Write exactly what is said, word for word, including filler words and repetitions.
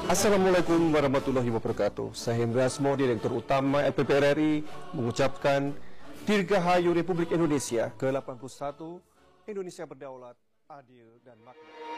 Assalamualaikum warahmatullahi wabarakatuh. Saya Hendra Asmo, Direktur Utama L P P R R I, mengucapkan Dirgahayu Republik Indonesia ke delapan puluh satu, Indonesia berdaulat, adil, dan makmur.